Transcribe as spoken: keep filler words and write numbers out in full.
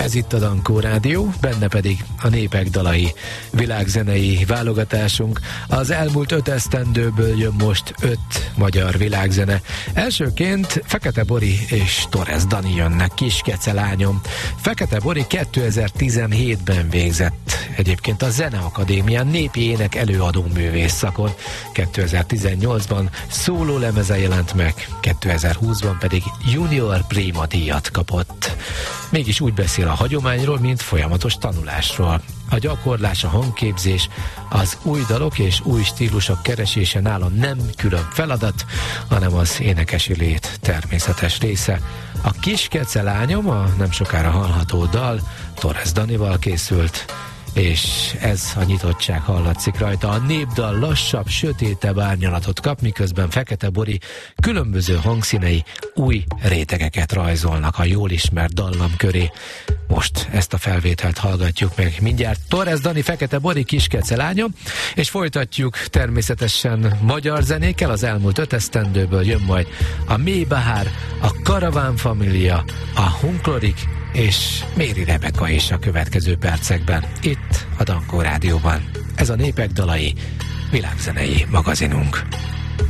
Ez itt a Dankó Rádió, benne pedig a népek dalai világzenei válogatásunk. Az elmúlt öt esztendőből jön most öt magyar világzene. Elsőként Fekete Bori és Torres Dani jönnek, Kiskece lányom. Fekete Bori kétezer-tizenhétben végzett egyébként a Zeneakadémián népi ének előadó művész szakon. kétezer-tizennyolcban szóló lemeze jelent meg, kétezer-húszban pedig Junior Prima díjat kapott. Mégis úgy beszél a hagyományról, mint folyamatos tanulásról. A gyakorlás, a hangképzés, az új dalok és új stílusok keresése nála nem külön feladat, hanem az énekesi lét természetes része. A Kiskece lányom, a nem sokára hallható dal Torres Danival készült, és ez a nyitottság hallatszik rajta. A népdal lassabb, sötétebb árnyalatot kap, miközben Fekete Bori különböző hangszínei új rétegeket rajzolnak a jól ismert dallam köré. Most ezt a felvételt hallgatjuk meg mindjárt. Torres Dani, Fekete Bori, Kiskece lányom, és folytatjuk természetesen magyar zenékkel. Az elmúlt öt esztendőből jön majd a Mély Bahár, a Karaván Família, a Hunklorik és Méri Rebeka is a következő percekben, itt a Dankó Rádióban. Ez a Népek Dalai világzenei magazinunk.